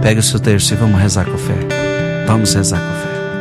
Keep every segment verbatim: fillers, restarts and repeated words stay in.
Pega o seu terço e vamos rezar com fé. Vamos rezar com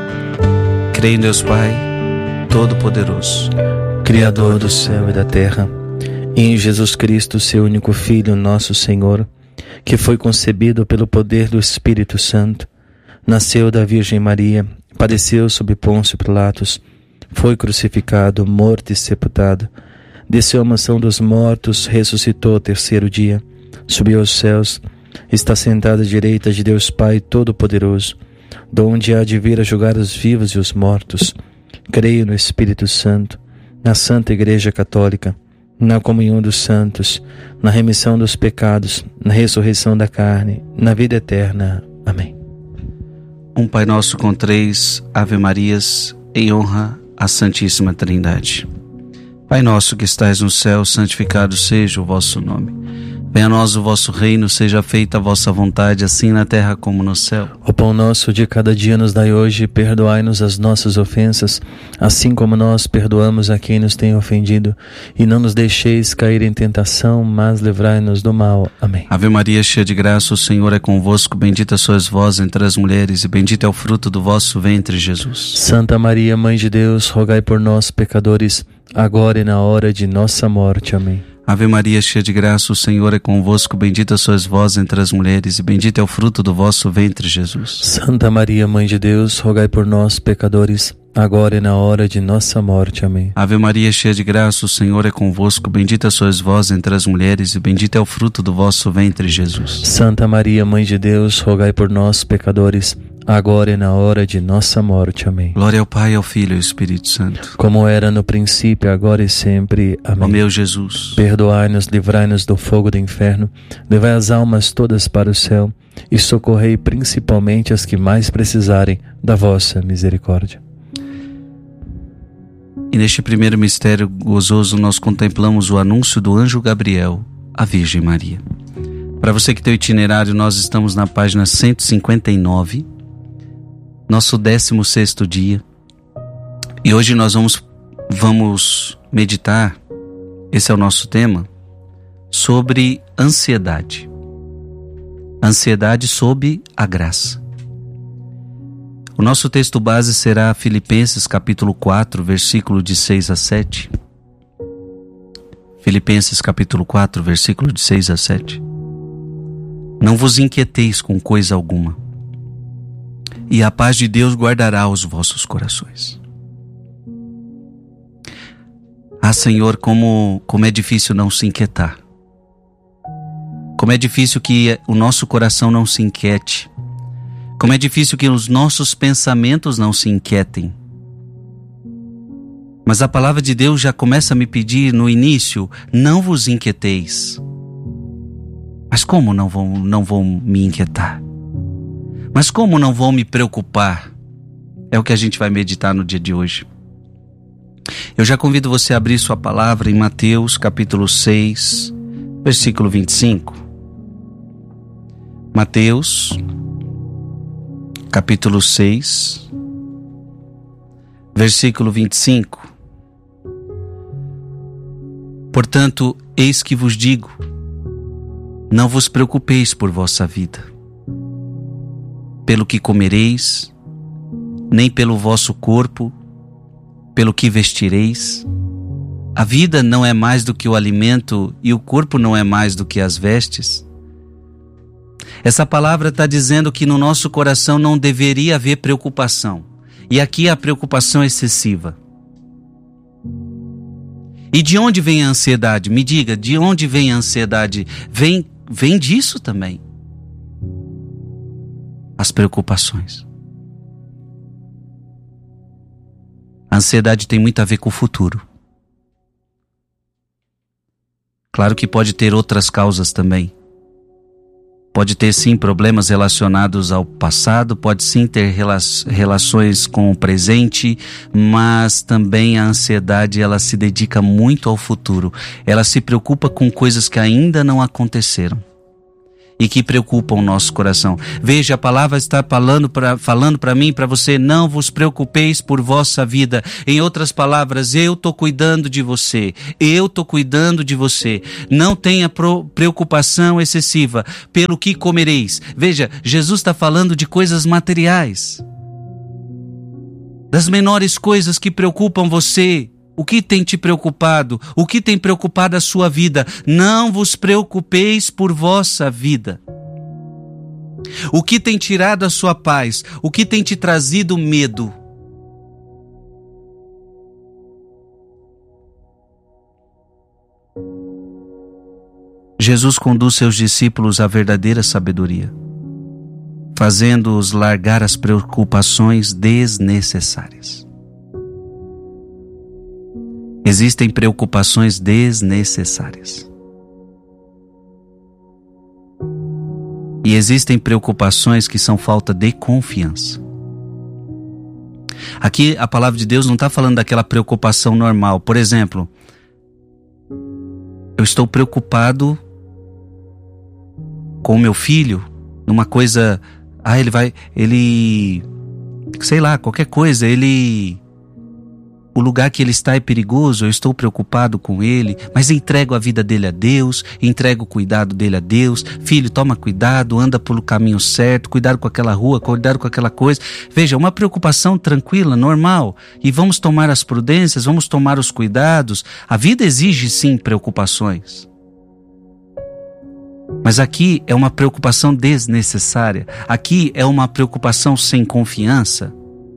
fé. Creio em Deus Pai Todo-Poderoso, Criador do céu e da terra, e em Jesus Cristo, seu único Filho, nosso Senhor, que foi concebido pelo poder do Espírito Santo, nasceu da Virgem Maria, padeceu sob Pôncio Pilatos, foi crucificado, morto e sepultado, desceu à mansão dos mortos, ressuscitou ao terceiro dia, subiu aos céus, está sentado à direita de Deus Pai Todo-Poderoso, donde há de vir a julgar os vivos e os mortos. Creio no Espírito Santo, na Santa Igreja Católica, na comunhão dos santos, na remissão dos pecados, na ressurreição da carne, na vida eterna. Amém. Um Pai Nosso com três Ave Marias, em honra à Santíssima Trindade. Pai nosso que estais no céu, santificado seja o vosso nome. Venha a nós o vosso reino, seja feita a vossa vontade, assim na terra como no céu. O pão nosso de cada dia nos dai hoje, perdoai-nos as nossas ofensas, assim como nós perdoamos a quem nos tem ofendido. E não nos deixeis cair em tentação, mas livrai-nos do mal. Amém. Ave Maria, cheia de graça, o Senhor é convosco, bendita sois vós entre as mulheres, e bendito é o fruto do vosso ventre, Jesus. Santa Maria, Mãe de Deus, rogai por nós, pecadores, agora e na hora de nossa morte. Amém. Ave Maria, cheia de graça, o Senhor é convosco, bendita sois vós entre as mulheres, e bendito é o fruto do vosso ventre, Jesus. Santa Maria, Mãe de Deus, rogai por nós, pecadores, agora e na hora de nossa morte. Amém. Ave Maria, cheia de graça, o Senhor é convosco, bendita sois vós entre as mulheres, e bendito é o fruto do vosso ventre, Jesus. Santa Maria, Mãe de Deus, rogai por nós, pecadores, agora e na hora de nossa morte. Amém. Glória ao Pai, ao Filho e ao Espírito Santo, como era no princípio, agora e sempre. Amém. Ó meu Jesus, perdoai-nos, livrai-nos do fogo do inferno, levai as almas todas para o céu e socorrei principalmente as que mais precisarem da vossa misericórdia. E neste primeiro mistério gozoso nós contemplamos o anúncio do anjo Gabriel à Virgem Maria. Para você que tem o itinerário, nós estamos na página cento e cinquenta e nove, nosso décimo sexto dia, e hoje nós vamos, vamos meditar, esse é o nosso tema, sobre ansiedade. Ansiedade sob a graça. O nosso texto base será Filipenses capítulo quatro, versículo de seis a sete. Filipenses capítulo quatro, versículo de seis a sete. Não vos inquieteis com coisa alguma, e a paz de Deus guardará os vossos corações. Ah, Senhor, como, como é difícil não se inquietar. Como é difícil que o nosso coração não se inquiete. Como é difícil que os nossos pensamentos não se inquietem. Mas a palavra de Deus já começa a me pedir no início, não vos inquieteis. Mas como não vão, não vão me inquietar? Mas como não vão me preocupar? É o que a gente vai meditar no dia de hoje. Eu já convido você a abrir sua palavra em Mateus capítulo seis, versículo vinte e cinco. Mateus capítulo seis, versículo vinte e cinco. Portanto, eis que vos digo, não vos preocupeis por vossa vida, pelo que comereis, nem pelo vosso corpo, pelo que vestireis. A vida não é mais do que o alimento e o corpo não é mais do que as vestes. Essa palavra está dizendo que no nosso coração não deveria haver preocupação. E aqui a preocupação é excessiva. E de onde vem a ansiedade? Me diga, de onde vem a ansiedade? Vem, vem disso também. As preocupações. A ansiedade tem muito a ver com o futuro. Claro que pode ter outras causas também. Pode ter sim problemas relacionados ao passado, pode sim ter rela- relações com o presente, mas também a ansiedade ela se dedica muito ao futuro. Ela se preocupa com coisas que ainda não aconteceram. e que preocupam o nosso coração. Veja, a palavra está falando para falando para mim, para você: não vos preocupeis por vossa vida. Em outras palavras, eu estou cuidando de você, eu estou cuidando de você. Não tenha pro, preocupação excessiva pelo que comereis. Veja, Jesus está falando de coisas materiais, das menores coisas que preocupam você. O que tem te preocupado? O que tem preocupado a sua vida? Não vos preocupeis por vossa vida. O que tem tirado a sua paz? O que tem te trazido medo? Jesus conduz seus discípulos à verdadeira sabedoria, fazendo-os largar as preocupações desnecessárias. Existem preocupações desnecessárias. E existem preocupações que são falta de confiança. Aqui a palavra de Deus não está falando daquela preocupação normal. Por exemplo, eu estou preocupado com o meu filho numa coisa... Ah, ele vai... Ele... Sei lá, qualquer coisa, ele... O lugar que ele está é perigoso, eu estou preocupado com ele, mas entrego a vida dele a Deus, entrego o cuidado dele a Deus. Filho, toma cuidado, anda pelo caminho certo, cuidado com aquela rua, cuidado com aquela coisa. Veja, uma preocupação tranquila, normal. E vamos tomar as prudências, vamos tomar os cuidados. A vida exige sim preocupações. Mas aqui é uma preocupação desnecessária. Aqui é uma preocupação sem confiança.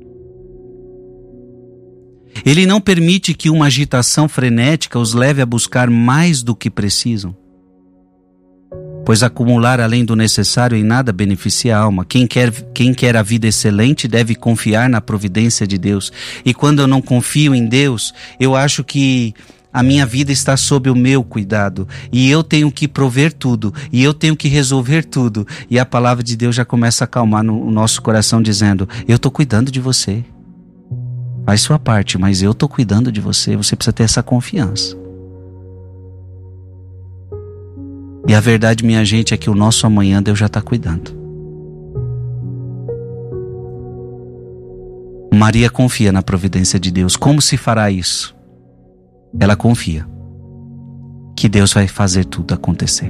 Ele não permite que uma agitação frenética os leve a buscar mais do que precisam, pois acumular além do necessário em nada beneficia a alma. Quem quer, quem quer a vida excelente deve confiar na providência de Deus. E quando eu não confio em Deus, eu acho que a minha vida está sob o meu cuidado e eu tenho que prover tudo e eu tenho que resolver tudo. E a palavra de Deus já começa a acalmar no nosso coração, dizendo: eu estou cuidando de você. Faz sua parte, mas eu estou cuidando de você. Você precisa ter essa confiança. E a verdade, minha gente, é que o nosso amanhã Deus já está cuidando. Maria confia na providência de Deus. Como se fará isso? Ela confia que Deus vai fazer tudo acontecer.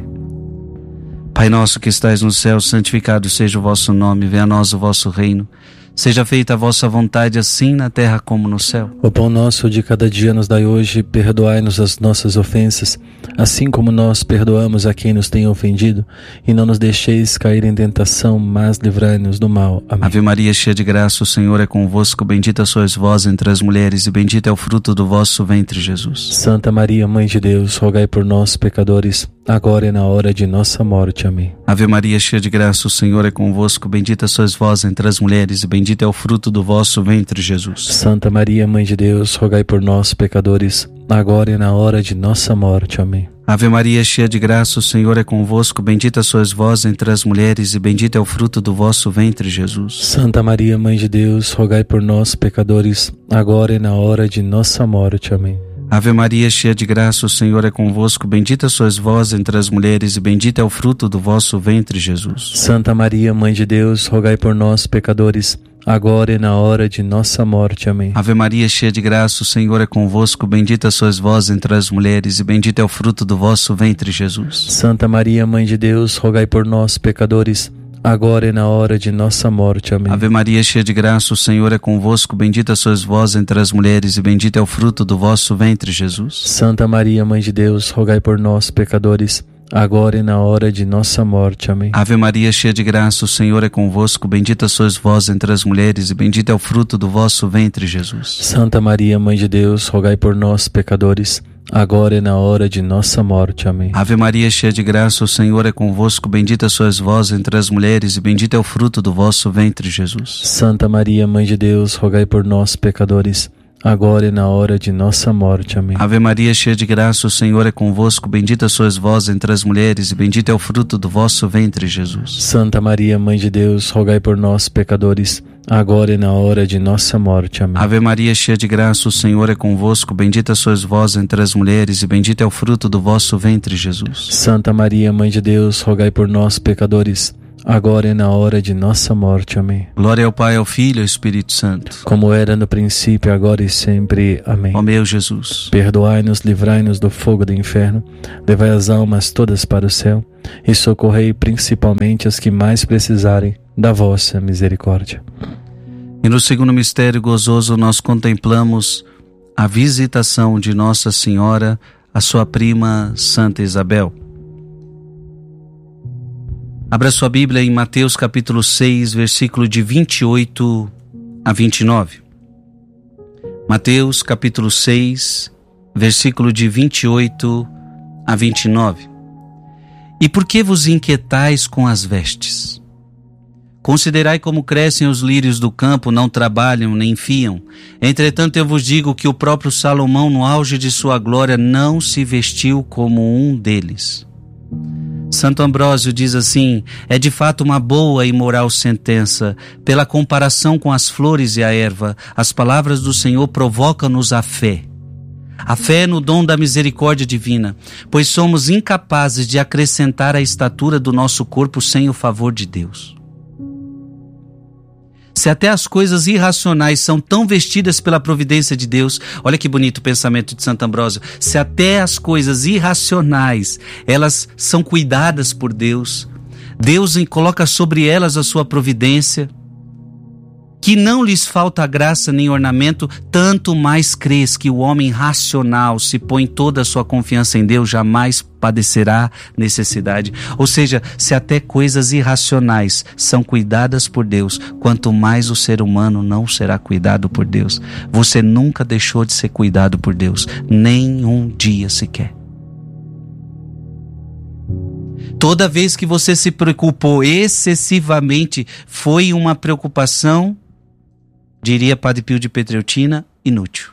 Pai nosso que estais no céu, santificado seja o vosso nome. Venha a nós o vosso reino. Seja feita a vossa vontade, assim na terra como no céu. O pão nosso de cada dia nos dai hoje, perdoai-nos as nossas ofensas, assim como nós perdoamos a quem nos tem ofendido, e não nos deixeis cair em tentação, mas livrai-nos do mal. Amém. Ave Maria, cheia de graça, o Senhor é convosco, bendita sois vós entre as mulheres, e bendito é o fruto do vosso ventre, Jesus. Santa Maria, Mãe de Deus, rogai por nós, pecadores, agora e na hora de nossa morte. Amém. Ave Maria, cheia de graça, o Senhor é convosco, bendita sois vós entre as mulheres, e bendito é o fruto do vosso ventre, Jesus. Santa Maria, Mãe de Deus, rogai por nós, pecadores, agora e na hora de nossa morte. Amém. Ave Maria, cheia de graça, o Senhor é convosco, bendita sois vós entre as mulheres, e bendito é o fruto do vosso ventre, Jesus. Santa Maria, Mãe de Deus, rogai por nós, pecadores, agora e na hora de nossa morte. Amém. Ave Maria, cheia de graça, o Senhor é convosco, bendita sois vós entre as mulheres, e bendito é o fruto do vosso ventre, Jesus. Santa Maria, Mãe de Deus, rogai por nós, pecadores, agora e na hora de nossa morte. Amém. Ave Maria, cheia de graça, o Senhor é convosco, bendita sois vós entre as mulheres, e bendito é o fruto do vosso ventre, Jesus. Santa Maria, Mãe de Deus, rogai por nós, pecadores, agora e na hora de nossa morte. Amém. Ave Maria, cheia de graça, o Senhor é convosco, bendita sois vós entre as mulheres, e bendito é o fruto do vosso ventre, Jesus. Santa Maria, Mãe de Deus, rogai por nós, pecadores, agora e na hora de nossa morte. Amém. Ave Maria, cheia de graça, o Senhor é convosco, bendita sois vós entre as mulheres, e bendito é o fruto do vosso ventre, Jesus. Santa Maria, Mãe de Deus, rogai por nós, pecadores, agora e na hora de nossa morte. Amém. Ave Maria, cheia de graça, o Senhor é convosco, bendita sois vós entre as mulheres, e bendito é o fruto do vosso ventre, Jesus. Santa Maria, Mãe de Deus, rogai por nós, pecadores, agora e na hora de nossa morte. Amém. Ave Maria, cheia de graça, o Senhor é convosco, bendita sois vós entre as mulheres, e bendito é o fruto do vosso ventre, Jesus. Santa Maria, Mãe de Deus, rogai por nós, pecadores, agora e na hora de nossa morte. Amém. Ave Maria, cheia de graça, o Senhor é convosco. Bendita sois vós entre as mulheres e bendito é o fruto do vosso ventre, Jesus. Santa Maria, Mãe de Deus, rogai por nós, pecadores, agora e na hora de nossa morte. Amém. Glória ao Pai, ao Filho e ao Espírito Santo, como era no princípio, agora e sempre. Amém. Ó meu Jesus, perdoai-nos, livrai-nos do fogo do inferno, levai as almas todas para o céu e socorrei principalmente as que mais precisarem da vossa misericórdia. E no segundo mistério gozoso nós contemplamos a visitação de Nossa Senhora à sua prima Santa Isabel. Abra sua Bíblia em Mateus capítulo seis, versículo de vinte e oito a vinte e nove. Mateus capítulo seis, versículo de vinte e oito a vinte e nove. E por que vos inquietais com as vestes? Considerai como crescem os lírios do campo, não trabalham nem fiam. Entretanto eu vos digo que o próprio Salomão, no auge de sua glória, não se vestiu como um deles. Santo Ambrósio diz assim: é de fato uma boa e moral sentença. Pela comparação com as flores e a erva, as palavras do Senhor provocam-nos a fé. A fé no dom da misericórdia divina, pois somos incapazes de acrescentar a estatura do nosso corpo sem o favor de Deus. Se até as coisas irracionais são tão vestidas pela providência de Deus, olha que bonito o pensamento de Santo Ambrósio, se até as coisas irracionais, elas são cuidadas por Deus, Deus coloca sobre elas a sua providência, que não lhes falta graça nem ornamento, tanto mais crês que o homem racional, se põe toda a sua confiança em Deus, jamais padecerá necessidade. Ou seja, se até coisas irracionais são cuidadas por Deus, quanto mais o ser humano não será cuidado por Deus. Você nunca deixou de ser cuidado por Deus, nem um dia sequer. Toda vez que você se preocupou excessivamente, foi uma preocupação, diria Padre Pio de Pietrelcina, inútil.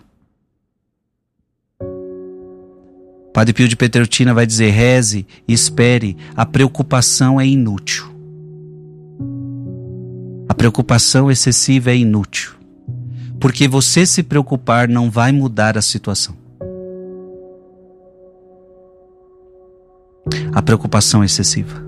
Padre Pio de Pietrelcina vai dizer: reze, espere, a preocupação é inútil. A preocupação excessiva é inútil, porque você se preocupar não vai mudar a situação. A preocupação excessiva.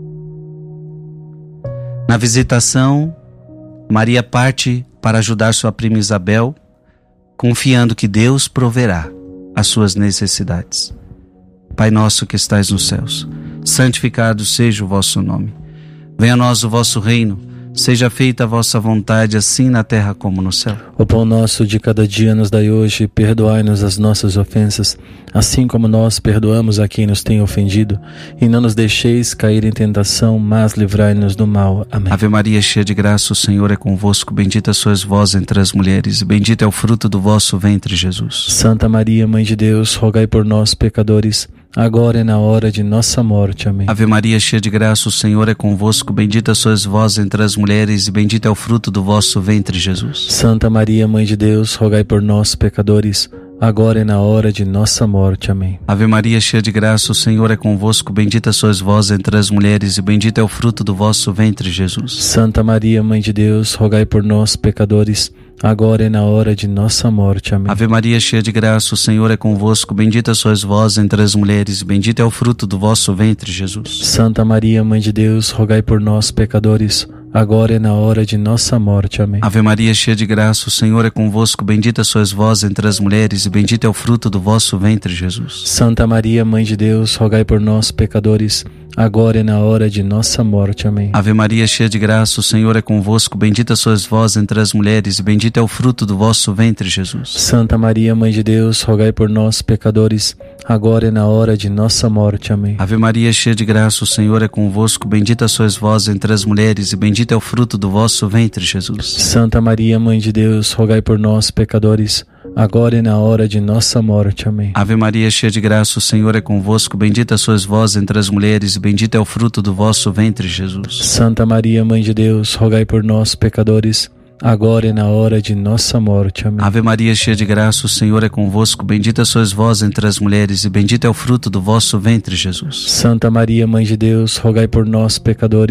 Na visitação, Maria parte para ajudar sua prima Isabel, confiando que Deus proverá as suas necessidades. Pai nosso que estais nos céus, santificado seja o vosso nome. Venha a nós o vosso reino, seja feita a vossa vontade, assim na terra como no céu. O pão nosso de cada dia nos dai hoje, perdoai-nos as nossas ofensas, assim como nós perdoamos a quem nos tem ofendido, e não nos deixeis cair em tentação, mas livrai-nos do mal. Amém. Ave Maria, cheia de graça, o Senhor é convosco, bendita sois vós entre as mulheres, e bendito é o fruto do vosso ventre, Jesus. Santa Maria, Mãe de Deus, rogai por nós, pecadores, agora e na hora de nossa morte. Amém. Ave Maria, cheia de graça, o Senhor é convosco, bendita sois vós entre as mulheres, e bendito é o fruto do vosso ventre, Jesus. Santa Maria, Mãe de Deus, rogai por nós, pecadores, agora e na hora de nossa morte. Amém. Ave Maria, cheia de graça, o Senhor é convosco, bendita sois vós entre as mulheres, e bendito é o fruto do vosso ventre, Jesus. Santa Maria, Mãe de Deus, rogai por nós, pecadores, agora e na hora de nossa morte. Amém. Ave Maria, cheia de graça, o Senhor é convosco, bendita sois vós entre as mulheres, bendito é o fruto do vosso ventre, Jesus. Santa Maria, Mãe de Deus, rogai por nós, pecadores, agora e na hora de nossa morte. Amém. Ave Maria, cheia de graça, o Senhor é convosco, bendita sois vós entre as mulheres, e bendito é o fruto do vosso ventre, Jesus. Santa Maria, Mãe de Deus, rogai por nós, pecadores, agora e na hora de nossa morte. Amém. Ave Maria, cheia de graça, o Senhor é convosco, bendita sois vós entre as mulheres, e bendito é o fruto do vosso ventre, Jesus. Santa Maria, Mãe de Deus, rogai por nós, pecadores, agora e na hora de nossa morte. Amém. Ave Maria, cheia de graça, o Senhor é convosco, bendita sois vós entre as mulheres, e bendito é o fruto do vosso ventre, Jesus. Santa Maria, Mãe de Deus, rogai por nós, pecadores, agora e na hora de nossa morte. Amém. Ave Maria, cheia de graça, o Senhor é convosco, bendita sois vós entre as mulheres, e bendito é o fruto do vosso ventre, Jesus. Santa Maria, Mãe de Deus, rogai por nós, pecadores, agora e na hora de nossa morte. Amém. Ave Maria, cheia de graça, o Senhor é convosco, bendita sois vós entre as mulheres, e bendito é o fruto do vosso ventre, Jesus. Santa Maria, Mãe de Deus, rogai por nós, pecadores,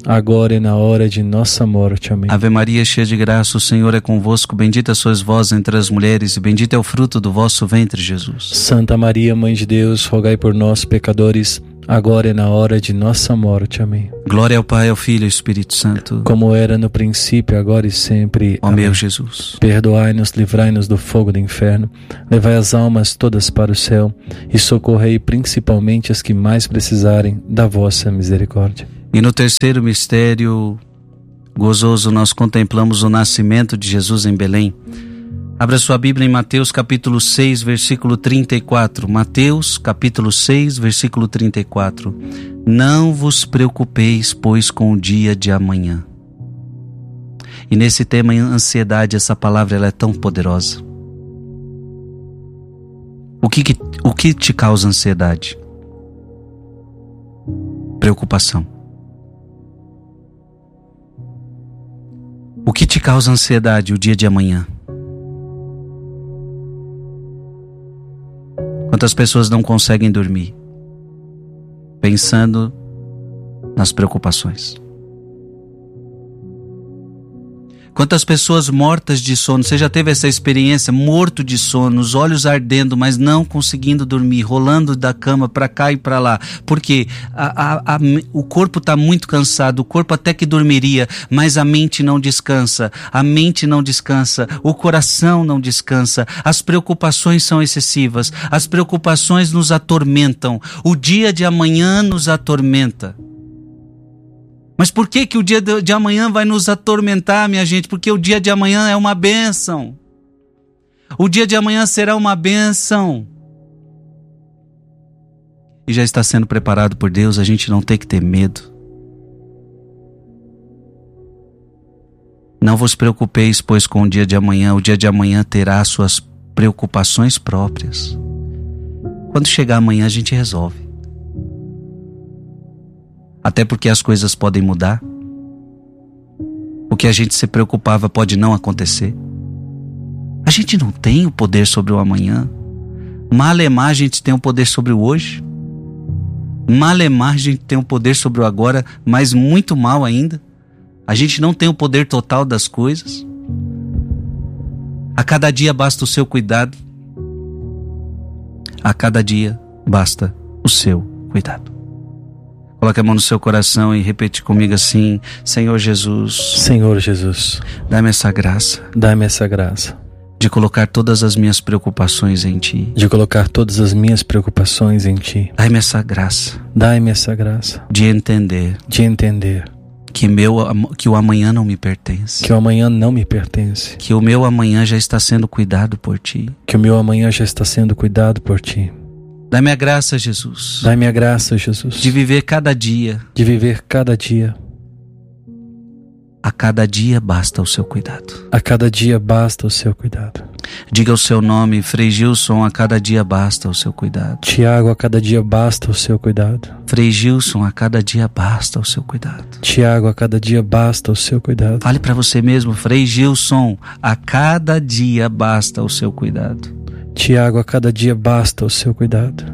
agora e na hora de nossa morte. Amém. Ave Maria, cheia de graça, o Senhor é convosco. Bendita sois vós entre as mulheres, e bendito é o fruto do vosso ventre, Jesus. Santa Maria, Mãe de Deus, rogai por nós, pecadores, agora e na hora de nossa morte. Amém. Glória ao Pai, ao Filho e ao Espírito Santo. Como era no princípio, agora e sempre. Ó Amém. meu Jesus. Perdoai-nos, livrai-nos do fogo do inferno, levai as almas todas para o céu e socorrei principalmente as que mais precisarem da vossa misericórdia. E no terceiro mistério gozoso nós contemplamos o nascimento de Jesus em Belém. Abra sua Bíblia em Mateus capítulo seis, versículo trinta e quatro. Mateus capítulo seis, versículo trinta e quatro. Não vos preocupeis, pois, com o dia de amanhã. E nesse tema, ansiedade, essa palavra ela é tão poderosa. O que, que, o que te causa ansiedade? Preocupação. O que te causa ansiedade o dia de amanhã? Quantas pessoas não conseguem dormir pensando nas preocupações? Quantas pessoas mortas de sono? Você já teve essa experiência? Morto de sono, os olhos ardendo, mas não conseguindo dormir, rolando da cama para cá e para lá. Porque a, a, a, o corpo está muito cansado, o corpo até que dormiria, mas a mente não descansa. A mente não descansa, o coração não descansa. As preocupações são excessivas, as preocupações nos atormentam. O dia de amanhã nos atormenta. Mas por que que o dia de amanhã vai nos atormentar, minha gente? Porque o dia de amanhã é uma bênção. O dia de amanhã será uma bênção. E já está sendo preparado por Deus, a gente não tem que ter medo. Não vos preocupeis, pois, com o dia de amanhã. O dia de amanhã terá suas preocupações próprias. Quando chegar amanhã, a gente resolve. Até porque as coisas podem mudar. O que a gente se preocupava pode não acontecer. A gente não tem o poder sobre o amanhã. Malemar a gente tem o poder sobre o hoje. Malemar a gente tem o poder sobre o agora, mas muito mal ainda. A gente não tem o poder total das coisas. A cada dia basta o seu cuidado. A cada dia basta o seu cuidado. Coloque a mão no seu coração e repete comigo assim: Senhor Jesus, Senhor Jesus, dá-me essa graça, dá-me essa graça de colocar todas as minhas preocupações em Ti, de colocar todas as minhas preocupações em Ti. Dá-me essa graça, dá-me essa graça de entender, de entender que meu que o amanhã não me pertence, que o amanhã não me pertence, que o meu amanhã já está sendo cuidado por Ti, que o meu amanhã já está sendo cuidado por Ti. Dá-me a graça, Jesus. Dá-me a graça, Jesus. De viver cada dia. De viver cada dia. A cada dia basta o seu cuidado. A cada dia basta o seu cuidado. Diga o seu nome, Frei Gilson, a cada dia basta o seu cuidado. Tiago, a cada dia basta o seu cuidado. Frei Gilson, a cada dia basta o seu cuidado. Tiago, a cada dia basta o seu cuidado. Fale para você mesmo, Frei Gilson, a cada dia basta o seu cuidado. Tiago, a cada dia basta o seu cuidado.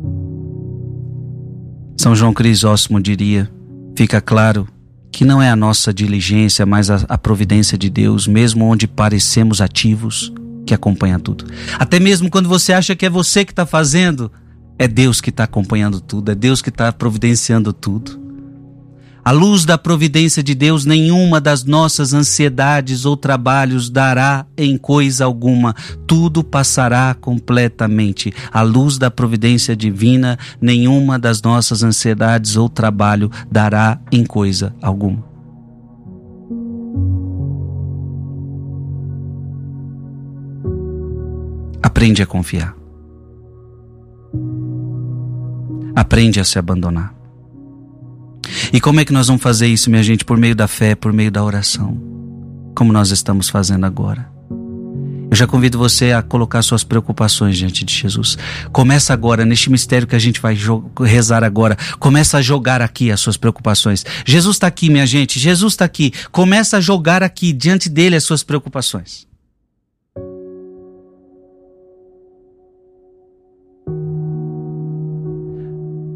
São João Crisóstomo diria: fica claro que não é a nossa diligência, mas a, a providência de Deus, mesmo onde parecemos ativos, que acompanha tudo. Até mesmo quando você acha que é você que está fazendo, é Deus que está acompanhando tudo, é Deus que está providenciando tudo. À luz da providência de Deus, nenhuma das nossas ansiedades ou trabalhos dará em coisa alguma. Tudo passará completamente. À luz da providência divina, nenhuma das nossas ansiedades ou trabalho dará em coisa alguma. Aprende a confiar. Aprende a se abandonar. E como é que nós vamos fazer isso, minha gente? Por meio da fé, por meio da oração, como nós estamos fazendo agora. Eu já convido você a colocar suas preocupações diante de Jesus. Começa agora, neste mistério que a gente vai rezar agora, começa a jogar aqui as suas preocupações. Jesus está aqui, minha gente, Jesus está aqui. Começa a jogar aqui, diante dele, as suas preocupações.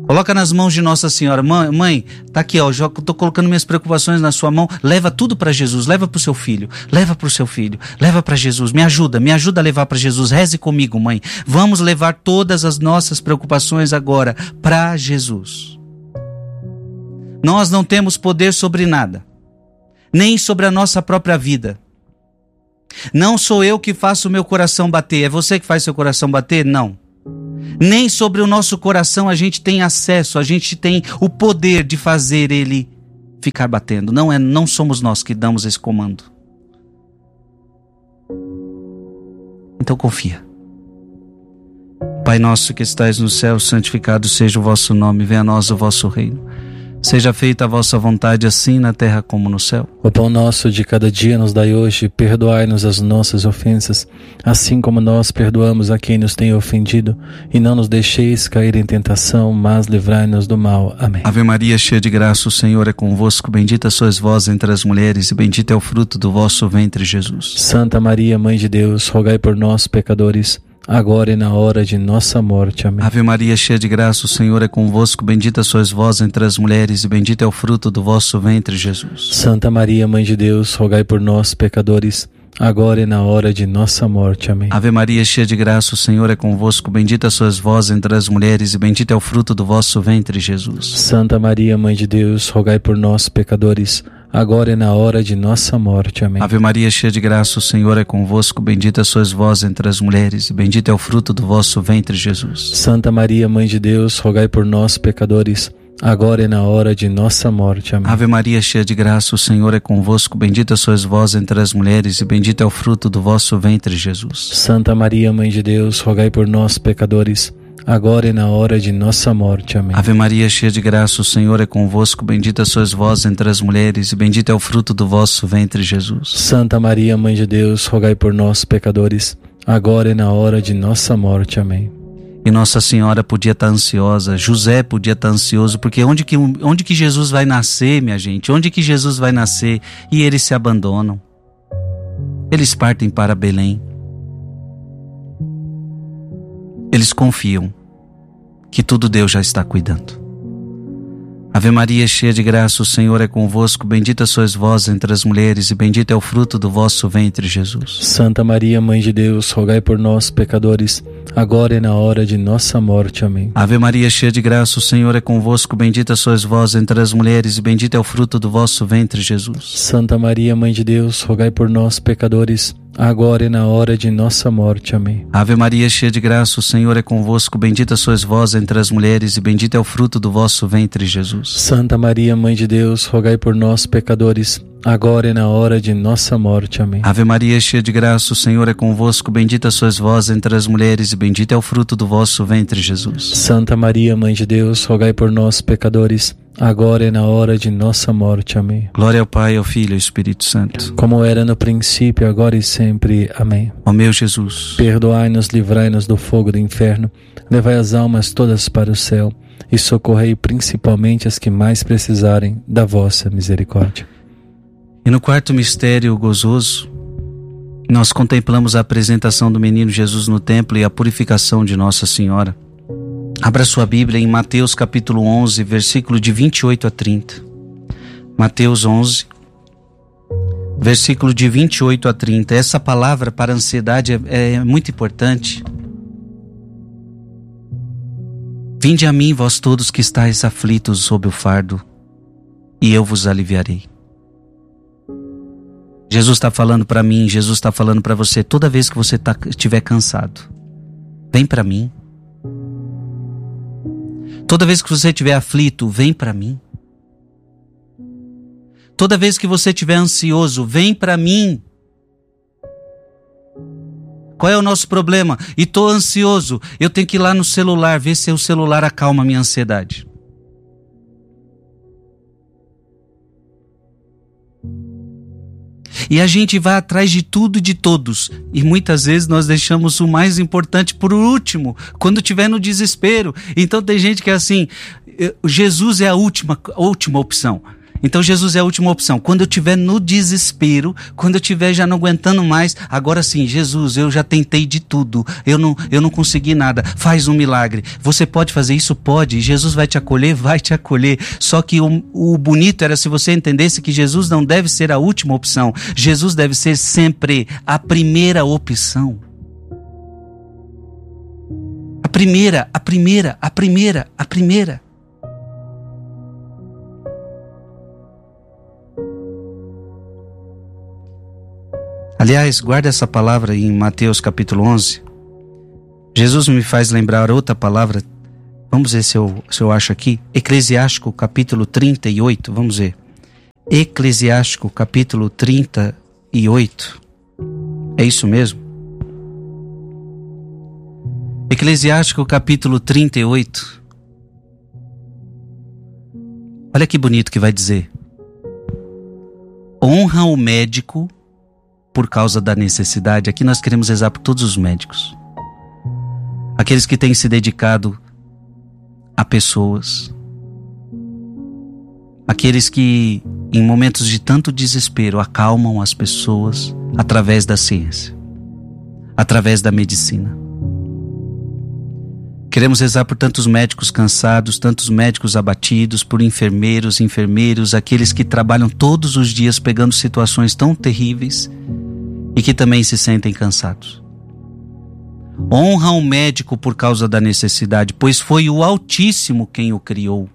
Coloca nas mãos de Nossa Senhora. Mãe, mãe, tá aqui, ó, já tô colocando minhas preocupações na sua mão. Leva tudo para Jesus, leva pro seu filho, leva pro seu filho, leva para Jesus. Me ajuda, me ajuda a levar para Jesus. Reze comigo, mãe. Vamos levar todas as nossas preocupações agora para Jesus. Nós não temos poder sobre nada, nem sobre a nossa própria vida. Não sou eu que faço o meu coração bater. É você que faz seu coração bater? Não. Nem sobre o nosso coração a gente tem acesso, a gente tem o poder de fazer ele ficar batendo. Não, é, não somos nós que damos esse comando. Então confia. Pai nosso que estais no céu, santificado seja o vosso nome, venha a nós o vosso reino. Seja feita a vossa vontade, assim na terra como no céu. O pão nosso de cada dia nos dai hoje, perdoai-nos as nossas ofensas, assim como nós perdoamos a quem nos tem ofendido, e não nos deixeis cair em tentação, mas livrai-nos do mal. Amém. Ave Maria, cheia de graça, o Senhor é convosco, bendita sois vós entre as mulheres, e bendito é o fruto do vosso ventre, Jesus. Santa Maria, Mãe de Deus, rogai por nós, pecadores, agora e na hora de nossa morte. Amém. Ave Maria, cheia de graça, o Senhor é convosco, bendita sois vós entre as mulheres, e bendito é o fruto do vosso ventre, Jesus. Santa Maria, Mãe de Deus, rogai por nós, pecadores, agora e na hora de nossa morte. Amém. Ave Maria, cheia de graça, o Senhor é convosco, bendita sois vós entre as mulheres, e bendito é o fruto do vosso ventre, Jesus. Santa Maria, Mãe de Deus, rogai por nós, pecadores, agora e na hora de nossa morte. Amém. Ave Maria, cheia de graça, o Senhor é convosco, bendita sois vós entre as mulheres, e bendito é o fruto do vosso ventre, Jesus. Santa Maria, Mãe de Deus, rogai por nós, pecadores, agora e na hora de nossa morte. Amém. Ave Maria, cheia de graça, o Senhor é convosco, bendita sois vós entre as mulheres, e bendito é o fruto do vosso ventre, Jesus. Santa Maria, Mãe de Deus, rogai por nós, pecadores, agora e na hora de nossa morte. Amém. Ave Maria, cheia de graça, o Senhor é convosco, bendita sois vós entre as mulheres, e bendito é o fruto do vosso ventre, Jesus. Santa Maria, Mãe de Deus, rogai por nós, pecadores, agora e na hora de nossa morte. Amém. E Nossa Senhora podia estar ansiosa, José podia estar ansioso, porque onde que, onde que Jesus vai nascer, minha gente? Onde que Jesus vai nascer? E eles se abandonam. Eles partem para Belém. Eles confiam que tudo Deus já está cuidando. Ave Maria, cheia de graça, o Senhor é convosco, bendita sois vós entre as mulheres, e bendito é o fruto do vosso ventre, Jesus. Santa Maria, Mãe de Deus, rogai por nós, pecadores, agora e na hora de nossa morte. Amém. Ave Maria, cheia de graça, o Senhor é convosco, bendita sois vós entre as mulheres, e bendito é o fruto do vosso ventre, Jesus. Santa Maria, Mãe de Deus, rogai por nós, pecadores, agora e na hora de nossa morte. Amém. Ave Maria, cheia de graça, o Senhor é convosco, bendita sois vós entre as mulheres, e bendito é o fruto do vosso ventre, Jesus. Santa Maria, Mãe de Deus, rogai por nós, pecadores, agora e na hora de nossa morte. Amém. Ave Maria, cheia de graça, o Senhor é convosco, bendita sois vós entre as mulheres, e bendito é o fruto do vosso ventre, Jesus. Santa Maria, Mãe de Deus, rogai por nós, pecadores, agora e na hora de nossa morte. Amém. Glória ao Pai, ao Filho e ao Espírito Santo, como era no princípio, agora e sempre. Amém. Ó meu Jesus, perdoai-nos, livrai-nos do fogo do inferno, levai as almas todas para o céu, e socorrei principalmente as que mais precisarem da vossa misericórdia. E no quarto mistério gozoso, nós contemplamos a apresentação do menino Jesus no templo e a purificação de Nossa Senhora. Abra sua Bíblia em Mateus capítulo onze, versículo de vinte e oito a trinta. Mateus onze, versículo de vinte e oito a trinta. Essa palavra para a ansiedade é, é muito importante. Vinde a mim, vós todos que estáis aflitos sob o fardo, e eu vos aliviarei. Jesus está falando para mim, Jesus está falando para você, toda vez que você tá, estiver cansado, vem para mim. Toda vez que você estiver aflito, vem para mim. Toda vez que você estiver ansioso, vem para mim. Qual é o nosso problema? E estou ansioso, eu tenho que ir lá no celular, ver se o celular acalma a minha ansiedade. E a gente vai atrás de tudo e de todos. E muitas vezes nós deixamos o mais importante por último, quando estiver no desespero. Então tem gente que é assim, Jesus é a última, a última opção. Então Jesus é a última opção. Quando eu estiver no desespero, quando eu estiver já não aguentando mais, agora sim, Jesus, eu já tentei de tudo, eu não, eu não consegui nada, faz um milagre. Você pode fazer isso? Pode. Jesus vai te acolher? Vai te acolher. Só que o, o bonito era se você entendesse que Jesus não deve ser a última opção. Jesus deve ser sempre a primeira opção. A primeira, a primeira, a primeira, a primeira. Aliás, guarda essa palavra em Mateus capítulo onze. Jesus me faz lembrar outra palavra. Vamos ver se eu, se eu acho aqui. Eclesiástico capítulo trinta e oito. Vamos ver. Eclesiástico capítulo trinta e oito. É isso mesmo? Eclesiástico capítulo trinta e oito. Olha que bonito que vai dizer. Honra o médico por causa da necessidade. Aqui nós queremos rezar por todos os médicos. Aqueles que têm se dedicado a pessoas. Aqueles que, em momentos de tanto desespero, acalmam as pessoas através da ciência, através da medicina. Queremos rezar por tantos médicos cansados, tantos médicos abatidos, por enfermeiros, enfermeiros, aqueles que trabalham todos os dias pegando situações tão terríveis e que também se sentem cansados. Honra o médico por causa da necessidade, pois foi o Altíssimo quem o criou.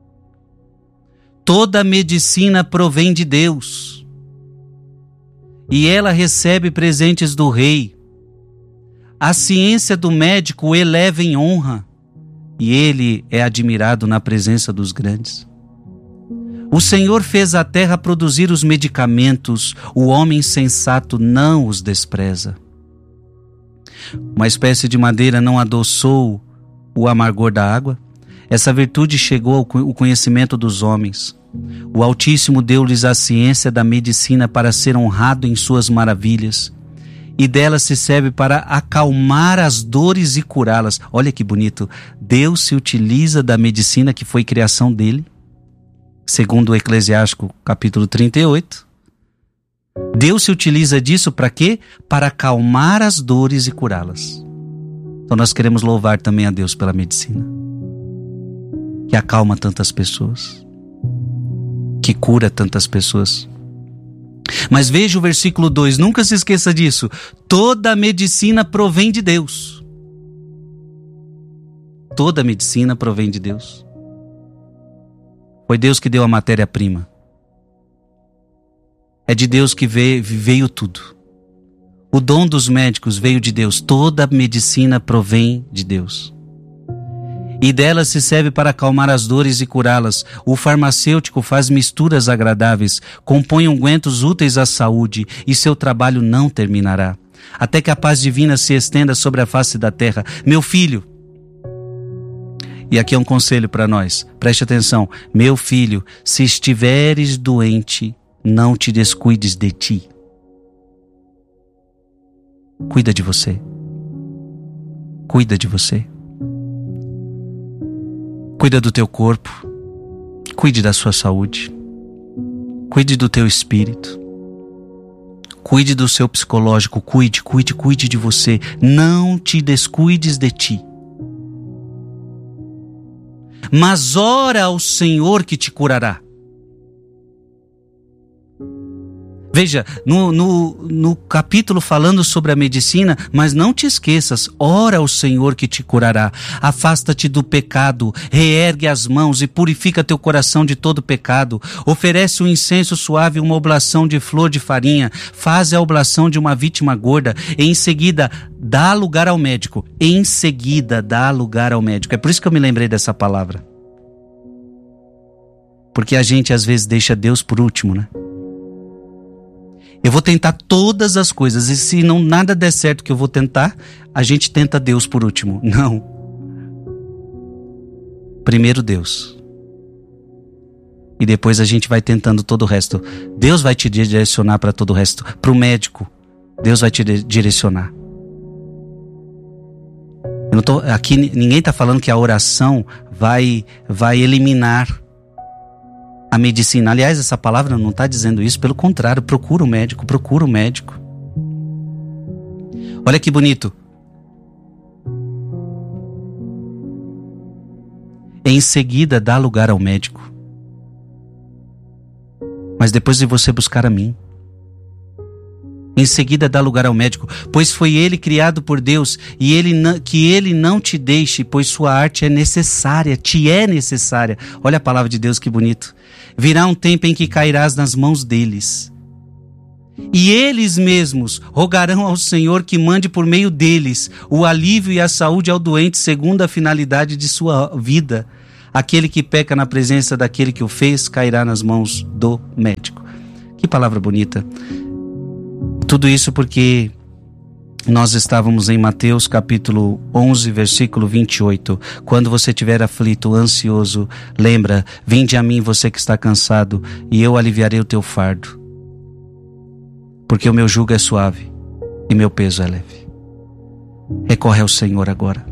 Toda medicina provém de Deus, e ela recebe presentes do Rei. A ciência do médico o eleva em honra, e ele é admirado na presença dos grandes. O Senhor fez a terra produzir os medicamentos, o homem sensato não os despreza. Uma espécie de madeira não adoçou o amargor da água? Essa virtude chegou ao conhecimento dos homens. O Altíssimo deu-lhes a ciência da medicina para ser honrado em suas maravilhas, e dela se serve para acalmar as dores e curá-las. Olha que bonito. Deus se utiliza da medicina que foi criação dele, segundo o Eclesiástico capítulo trinta e oito. Deus se utiliza disso para quê? Para acalmar as dores e curá-las. Então nós queremos louvar também a Deus pela medicina, que acalma tantas pessoas, que cura tantas pessoas. Mas veja o versículo dois, nunca se esqueça disso. Toda medicina provém de Deus. Toda medicina provém de Deus. Foi Deus que deu a matéria-prima. É de Deus que veio, veio tudo. O dom dos médicos veio de Deus. Toda medicina provém de Deus. E dela se serve para acalmar as dores e curá-las. O farmacêutico faz misturas agradáveis, compõe ungüentos úteis à saúde, e seu trabalho não terminará, até que a paz divina se estenda sobre a face da terra. Meu filho, e aqui é um conselho para nós, preste atenção. Meu filho, se estiveres doente, não te descuides de ti. Cuida de você. Cuida de você. Cuida do teu corpo, cuide da sua saúde, cuide do teu espírito, cuide do seu psicológico, cuide, cuide, cuide de você. Não te descuides de ti. Mas ora ao Senhor que te curará. Veja, no, no, no capítulo falando sobre a medicina, mas não te esqueças, ora ao Senhor que te curará. Afasta-te do pecado, reergue as mãos e purifica teu coração de todo pecado. Oferece um incenso suave, uma oblação de flor de farinha. Faz a oblação de uma vítima gorda e em seguida dá lugar ao médico. Em seguida dá lugar ao médico. É por isso que eu me lembrei dessa palavra. Porque a gente às vezes deixa Deus por último, né? Eu vou tentar todas as coisas, e se não nada der certo que eu vou tentar, a gente tenta Deus por último. Não. Primeiro Deus. E depois a gente vai tentando todo o resto. Deus vai te direcionar para todo o resto. Para o médico, Deus vai te direcionar. Eu não tô, aqui ninguém está falando que a oração vai, vai eliminar a medicina. Aliás, essa palavra não está dizendo isso, pelo contrário, procura o médico, procura o médico. Olha que bonito. Em seguida, dá lugar ao médico. Mas depois de você buscar a mim. Em seguida, dá lugar ao médico, pois foi ele criado por Deus, e ele não, que ele não te deixe, pois sua arte é necessária, te é necessária. Olha a palavra de Deus, que bonito. Virá um tempo em que cairás nas mãos deles. E eles mesmos rogarão ao Senhor que mande por meio deles o alívio e a saúde ao doente segundo a finalidade de sua vida. Aquele que peca na presença daquele que o fez cairá nas mãos do médico. Que palavra bonita. Tudo isso porque nós estávamos em Mateus capítulo onze, versículo vinte e oito. Quando você estiver aflito, ansioso, lembra, vinde a mim você que está cansado, e eu aliviarei o teu fardo. Porque o meu jugo é suave e meu peso é leve. Recorre ao Senhor agora.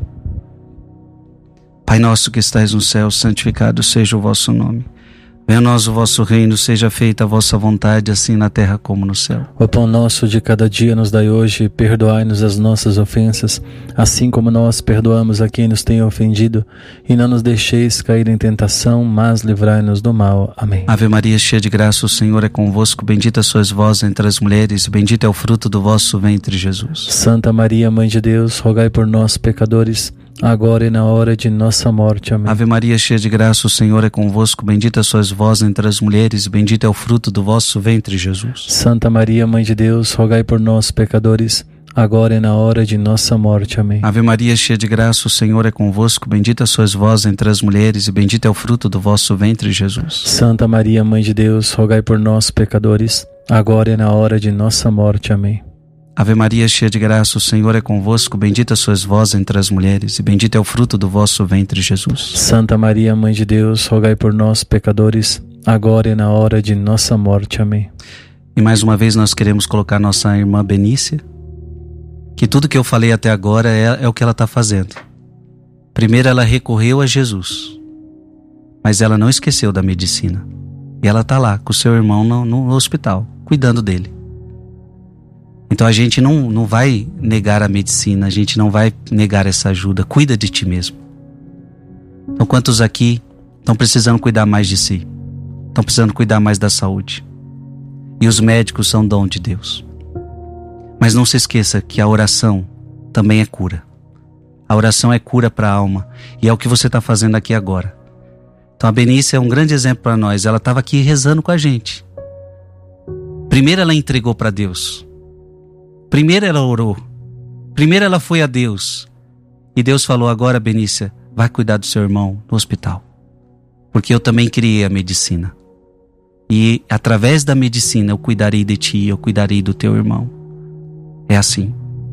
Pai nosso que estais no céu, santificado seja o vosso nome. Venha a nós o vosso reino, seja feita a vossa vontade, assim na terra como no céu. O pão nosso de cada dia nos dai hoje, perdoai-nos as nossas ofensas, assim como nós perdoamos a quem nos tem ofendido, e não nos deixeis cair em tentação, mas livrai-nos do mal. Amém. Ave Maria, cheia de graça, o Senhor é convosco, bendita sois vós entre as mulheres, e bendito é o fruto do vosso ventre, Jesus. Santa Maria, Mãe de Deus, rogai por nós, pecadores, agora e na hora de nossa morte. Amém. Ave Maria, cheia de graça, o Senhor é convosco, bendita sois vós entre as mulheres, e bendito é o fruto do vosso ventre, Jesus. Santa Maria, Mãe de Deus, rogai por nós, pecadores, agora e na hora de nossa morte. Amém. Ave Maria, cheia de graça, o Senhor é convosco, bendita sois vós entre as mulheres, e bendito é o fruto do vosso ventre, Jesus. Santa Maria, Mãe de Deus, rogai por nós, pecadores, agora e na hora de nossa morte. Amém. Ave Maria, cheia de graça, o Senhor é convosco, bendita sois vós entre as mulheres, e bendito é o fruto do vosso ventre, Jesus. Santa Maria, Mãe de Deus, rogai por nós, pecadores, agora e na hora de nossa morte. Amém. E mais uma vez nós queremos colocar nossa irmã Benícia, que tudo que eu falei até agora é, é o que ela está fazendo. Primeiro ela recorreu a Jesus, mas ela não esqueceu da medicina. E ela está lá com o seu irmão no, no hospital, cuidando dele. Então a gente não, não vai negar a medicina, a gente não vai negar essa ajuda. Cuida de ti mesmo. Então quantos aqui estão precisando cuidar mais de si? Estão precisando cuidar mais da saúde. E os médicos são dom de Deus. Mas não se esqueça que a oração também é cura. A oração é cura para a alma. E é o que você está fazendo aqui agora. Então a Benícia é um grande exemplo para nós. Ela estava aqui rezando com a gente. Primeiro ela entregou para Deus. Primeiro ela orou. Primeiro ela foi a Deus. E Deus falou: agora, Benícia, vai cuidar do seu irmão no hospital. Porque eu também criei a medicina. E através da medicina eu cuidarei de ti, eu cuidarei do teu irmão. É assim.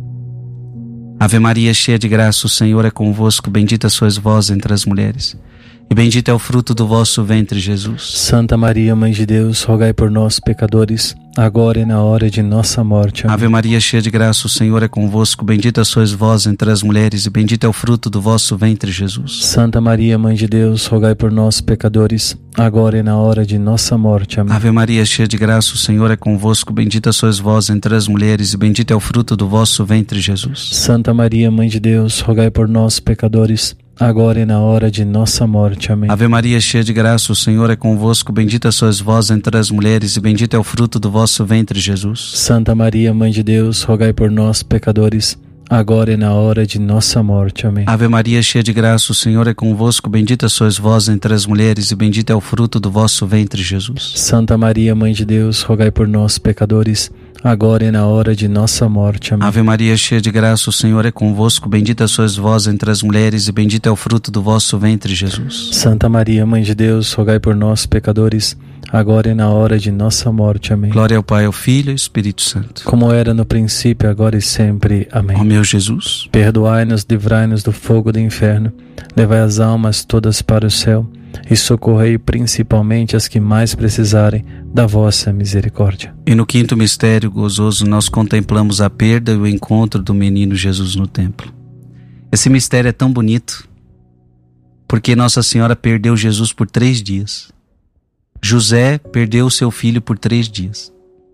Ave Maria, cheia de graça, o Senhor é convosco, bendita sois vós entre as mulheres, e bendito é o fruto do vosso ventre, Jesus. Santa Maria, Mãe de Deus, rogai por nós, pecadores, agora e na hora de nossa morte. Amém. Ave Maria, cheia de graça, o Senhor é convosco, bendita sois vós entre as mulheres, e bendito é o fruto do vosso ventre, Jesus. Santa Maria, Mãe de Deus, rogai por nós, pecadores, agora e na hora de nossa morte. Amém. Ave Maria, cheia de graça, o Senhor é convosco, bendita sois vós entre as mulheres, e bendito é o fruto do vosso ventre, Jesus. Santa Maria, Mãe de Deus, rogai por nós, pecadores, agora e na hora de nossa morte. Amém. Ave Maria, cheia de graça, o Senhor é convosco, bendita sois vós entre as mulheres, e bendito é o fruto do vosso ventre, Jesus. Santa Maria, Mãe de Deus, rogai por nós, pecadores, agora e na hora de nossa morte. Amém. Ave Maria, cheia de graça, o Senhor é convosco, bendita sois vós entre as mulheres, e bendito é o fruto do vosso ventre, Jesus. Santa Maria, Mãe de Deus, rogai por nós, pecadores, agora e na hora de nossa morte. Amém. Ave Maria, cheia de graça, o Senhor é convosco, bendita sois vós entre as mulheres, e bendito é o fruto do vosso ventre, Jesus. Santa Maria, Mãe de Deus, rogai por nós, pecadores, agora e na hora de nossa morte. Amém. Glória ao Pai, ao Filho e ao Espírito Santo. Como era no princípio, agora e sempre. Amém. Ó meu Jesus, perdoai-nos, livrai-nos do fogo do inferno, levai as almas todas para o céu, e socorrei principalmente as que mais precisarem da vossa misericórdia. E no quinto mistério gozoso nós contemplamos a perda e o encontro do menino Jesus no templo. Esse mistério é tão bonito, porque Nossa Senhora perdeu Jesus por três dias. José perdeu o seu filho por três dias.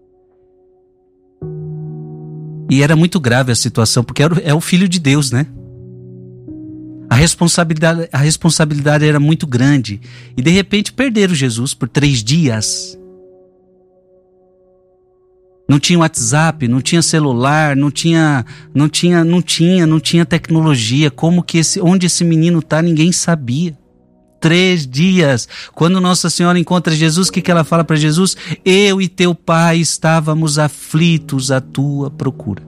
E era muito grave a situação, porque era, é o filho de Deus, né? A responsabilidade, a responsabilidade era muito grande. E de repente perderam Jesus por três dias. Não tinha WhatsApp, não tinha celular, não tinha, não tinha, não tinha, não tinha tecnologia. Como que esse, onde esse menino tá, ninguém sabia. Três dias. Quando Nossa Senhora encontra Jesus, o que, que ela fala para Jesus? Eu e teu pai estávamos aflitos à tua procura.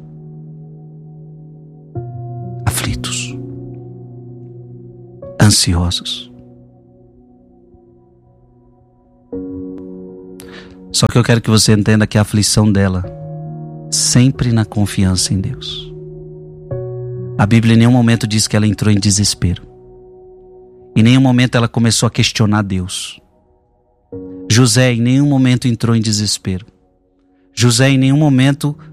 Aflitos. Ansiosos. Só que eu quero que você entenda que a aflição dela sempre na confiança em Deus. A Bíblia em nenhum momento diz que ela entrou em desespero. Em nenhum momento ela começou a questionar Deus. José em nenhum momento entrou em desespero. José em nenhum momento